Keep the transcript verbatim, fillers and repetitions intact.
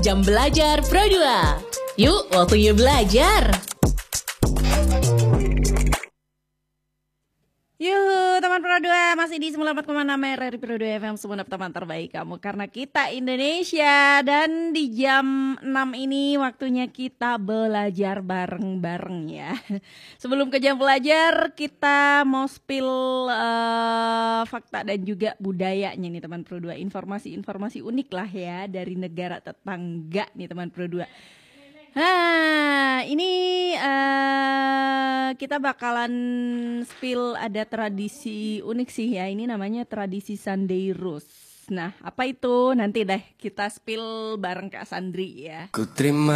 Jam Belajar Pro dua. Yuk, waktunya belajar. Yuhu, teman Pro dua, masih di sembilan puluh empat koma enam R R I Pro dua F M, semua teman terbaik kamu. Karena kita Indonesia, dan di jam enam ini waktunya kita belajar bareng-bareng ya. Sebelum ke jam belajar, kita mau spill uh, fakta dan juga budayanya nih teman Pro dua. Informasi-informasi unik lah ya dari negara tetangga nih teman Pro dua. Nah, ini uh, kita bakalan spill ada tradisi unik sih ya. Ini namanya tradisi Sunday Roast. Nah, apa itu? Nanti deh kita spill bareng Kak Sandri ya. Ku terima